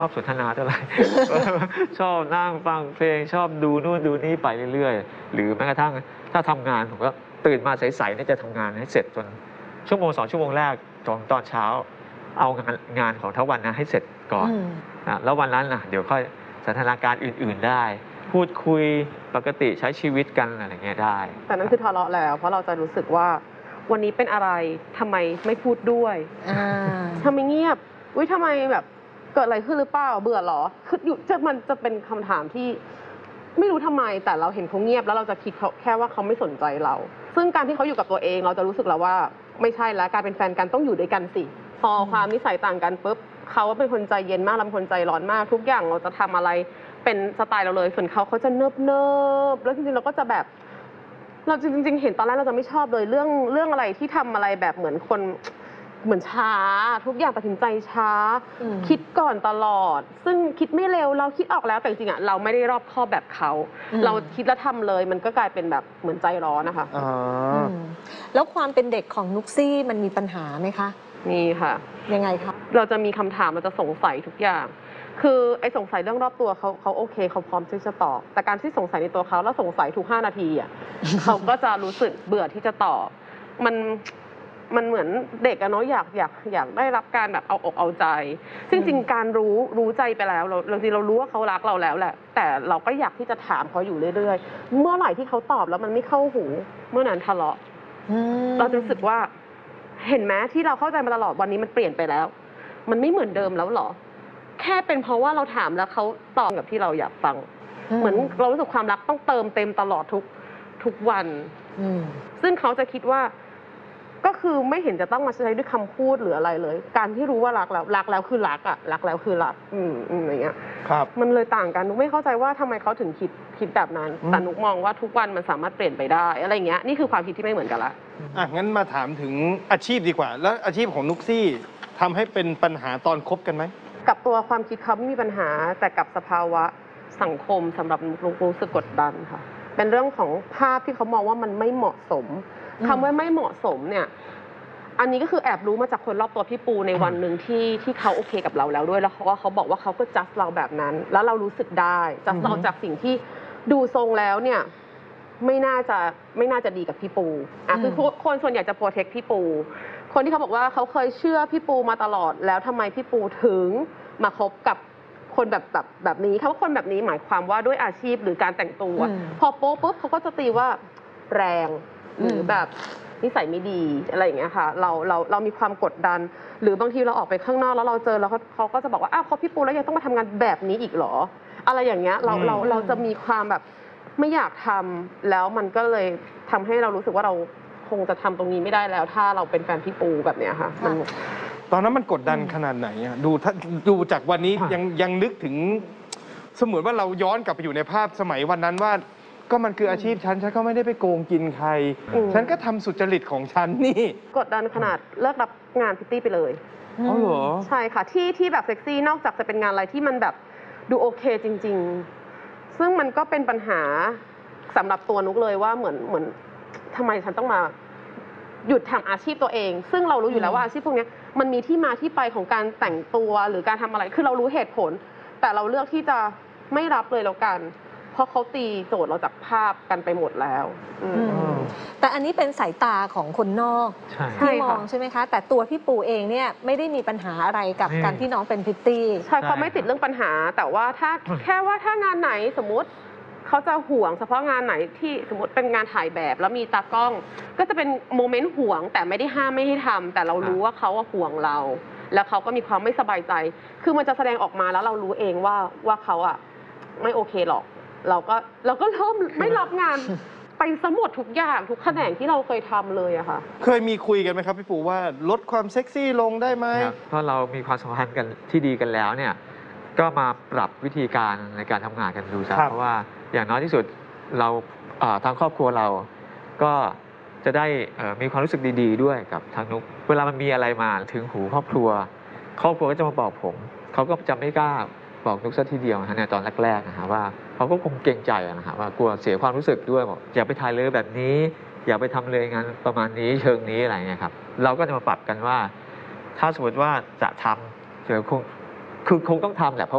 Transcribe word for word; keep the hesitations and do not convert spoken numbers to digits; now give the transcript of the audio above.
ชอบสนทนาเท่าไหร่ ชอบนั่งฟังเพลงชอบดูนู่นดูนี่ไปเรื่อยๆหรือแม้กระทั่งถ้าทำงานผมก็ตื่นมาสายๆเนี่ยจะทำงานให้เสร็จจนชั่วโมงสองชั่วโมงแรกจนตอนเช้าเอางานงานของทั้งวันนะให้เสร็จก่อนนะแล้ววันนั้นนะเดี๋ยวค่อยสันทนาการอื่นๆได้ พูดคุยปกติใช้ชีวิตกันอะไรเงี้ยได้แต่นั่นคือทะเลาะแล้วเพราะเราจะรู้สึกว่าวันนี้เป็นอะไรทำไมไม่พูดด้วยทำไมเงียบอุ้ยทำไมแบบเกิดอะไรขึ้นหรือเปล่าเบื่อหรอคืออยู่จะมันจะเป็นคำถามที่ไม่รู้ทำไมแต่เราเห็นเขาเงียบแล้วเราจะคิดเขาแค่ว่าเขาไม่สนใจเราซึ่งการที่เขาอยู่กับตัวเองเราจะรู้สึกแล้วว่าไม่ใช่แล้วการเป็นแฟนกันต้องอยู่ด้วยกันสิพอความนิสัยต่างกันปุ๊บเขาเป็นคนใจเย็นมากเราเป็นคนใจร้อนมากทุกอย่างเราจะทำอะไรเป็นสไตล์เราเลยส่วนเขาเขาจะเนิบเนิบแล้วจริงๆเราก็จะแบบเราจริงๆเห็นตอนแรกเราจะไม่ชอบเลยเรื่องเรื่องอะไรที่ทำอะไรแบบเหมือนคนเหมือนช้าทุกอย่างตัดสินใจช้าคิดก่อนตลอดซึ่งคิดไม่เร็วเราคิดออกแล้วแต่จริงๆอ่ะเราไม่ได้รอบคอบแบบเขาเราคิดแล้วทำเลยมันก็กลายเป็นแบบเหมือนใจร้อนนะคะแล้วความเป็นเด็กของนุกซี่มันมีปัญหาไหมคะมีค่ะยังไงคะเราจะมีคำถามเราจะสงสัยทุกอย่างคือไอ้สงสัยเรื่องรอบตัวเขาเขาโอเคเขาพร้อมที่จะตอบแต่การที่สงสัยในตัวเขาแล้วสงสัยทุกห้านาทีอ่ะ เขาก็จะรู้สึกเบื่อที่จะตอบมันมันเหมือนเด็กอะเนาะอยากอยากอยากได้รับการแบบเอาอกเอาใจจริงๆการรู้รู้ใจไปแล้วเราบางทีเรารู้ว่าเขารักเราแล้วแหละแต่เราก็อยากที่จะถามเขาอยู่เรื่อยๆเมื่อไหร่ที่เขาตอบแล้วมันไม่เข้าหูเมื่อนั้นทะเลาะเราจะรู้สึกว่าเห็นไหมที่เราเข้าใจมาตลอดวันนี้มันเปลี่ยนไปแล้วมันไม่เหมือนเดิมแล้วหรอแค่เป็นเพราะว่าเราถามแล้วเขาตอบกับที่เราอยากฟังเหมือนเรารู้สึกความรักต้องเติมเต็มตลอดทุกทุกวันซึ่งเขาจะคิดว่าก็คือไม่เห็นจะต้องมาใช้ด้วยคำพูดหรืออะไรเลยการที่รู้ว่ารักแล้วรักแล้วคือรักอ่ะรักแล้วคือรักอืมอืมอะไรเงี้ยครับมันเลยต่างกันนุกไม่เข้าใจว่าทำไมเขาถึงคิดคิดแบบนั้นแต่นุกมองว่าทุกวันมันสามารถเปลี่ยนไปได้อะไรเงี้ยนี่คือความคิดที่ไม่เหมือนกันละอ่ะงั้นมาถามถึงอาชีพดีกว่าแล้วอาชีพของนุกซี่ทำให้เป็นปัญหาตอนคบกันไหมกับตัวความคิดเขาไม่มีปัญหาแต่กับสภาวะสังคมสำหรับนุกรู้สึกกดดันค่ะเป็นเรื่องของภาพที่เขามองว่ามันไม่เหมาะสมคำว่าไม่เหมาะสมเนี่ยอันนี้ก็คือแอบรู้มาจากคนรอบตัวพี่ปูในวันหนึ่งที่ที่เขาโอเคกับเราแล้วด้วยแล้วเขาว่าเขาบอกว่าเขาก็จัดเราแบบนั้นแล้วเรารู้สึกได้จัดเราจากสิ่งที่ดูทรงแล้วเนี่ยไม่น่าจะไม่น่าจะดีกับพี่ปูอ่ะคือคนส่วนใหญ่จะโปรเทคพี่ปูคนที่เขาบอกว่าเขาเคยเชื่อพี่ปูมาตลอดแล้วทำไมพี่ปูถึงมาคบกับคนแบบแบบแบบนี้คำว่าคนแบบนี้หมายความว่าด้วยอาชีพหรือการแต่งตัวพอโป๊ปุ๊บเขาก็จะตีว่าแรงหรือแบบนิสัยไม่ดีอะไรอย่างเงี้ยค่ะเราเราเรามีความกดดันหรือบางทีเราออกไปข้างนอกแล้วเราเจอแล้วเขาเขาก็จะบอกว่าอ้าวเขาพี่ปูแล้วยังต้องมาทำงานแบบนี้อีกเหรออะไรอย่างเงี้ยเราเราเราจะมีความแบบไม่อยากทำแล้วมันก็เลยทำให้เรารู้สึกว่าเราคงจะทำตรงนี้ไม่ได้แล้วถ้าเราเป็นแฟนพี่ปูแบบเนี้ยค่ะมันตอนนั้นมันกดดันขนาดไหนอ่ะดูถ้าดูจากวันนี้ยังยังนึกถึงเสมือนว่าเราย้อนกลับไปอยู่ในภาพสมัยวันนั้นว่าก็มันคืออาชีพฉันฉันก็ไม่ได้ไปโกงกินใครฉันก็ทำสุจริตของฉันนี่กดดันขนาดเลิกรับงานพิตตี้ไปเลยอ๋อเหรอใช่ค่ะที่ที่แบบเซ็กซี่นอกจากจะเป็นงานอะไรที่มันแบบดูโอเคจริงๆซึ่งมันก็เป็นปัญหาสำหรับตัวนุกเลยว่าเหมือนเหมือนทำไมฉันต้องมาหยุดทำอาชีพตัวเองซึ่งเรารู้อยู่แล้วว่าอาชีพพวกนี้มันมีที่มาที่ไปของการแต่งตัวหรือการทำอะไรคือเรารู้เหตุผลแต่เราเลือกที่จะไม่รับเลยแล้วกันเพราะเขาตีโจทย์เราจากภาพกันไปหมดแล้วแต่อันนี้เป็นสายตาของคนนอกที่มองใช่ไหมคะแต่ตัวพี่ปูเองเนี่ยไม่ได้มีปัญหาอะไรกับการที่น้องเป็นพิตตี้ใช่เขาไม่ติดเรื่องปัญหาแต่ว่าถ้าแค่ว่าถ้างานไหนสมมุติเขาจะห่วงเฉพาะงานไหนที่สมมติเป็นงานถ่ายแบบแล้วมีตากล้องก็จะเป็นโมเมนต์ห่วงแต่ไม่ได้ห้ามไม่ให้ทำแต่เรารู้ว่าเขาห่วงเราแล้วเขาก็มีความไม่สบายใจคือมันจะแสดงออกมาแล้วเรารู้เองว่าว่าเขาอะไม่โอเคหรอกเราก็เราก็เริ่มไม่รับงานไปสมดทุกอย่างทุกแขนงที่เราเคยทำเลยอะค่ะเคยมีคุยกันไหมครับพี่ปูว่าลดความเซ็กซี่ลงได้ไหมเพราะเรามีความสัมพันธ์กันที่ดีกันแล้วเนี่ยก็มาปรับวิธีการในการทำงานกันดูซะเพราะว่าอย่างน้อยที่สุดเราทางครอบครัวเราก็จะได้มีความรู้สึกดีๆด้วยกับทางนุกเวลามันมีอะไรมาถึงหูครอบครัวครอบครัวก็จะมาบอกผมเขาก็จะไม่กล้าบอกนุกซะทีเดียวนะในตอนแรกๆนะฮะว่าเขาก็คงเกรงใจนะฮะว่ากลัวเสียความรู้สึกด้วยบอกอย่าไปถ่ายเลยแบบนี้อย่าไปทำเลยงานประมาณนี้เชิงนี้อะไรเงี้ยครับเราก็จะมาปรับกันว่าถ้าสมมติว่าจะทำเดี๋ยวคงคือคงต้องทำแหละเพราะ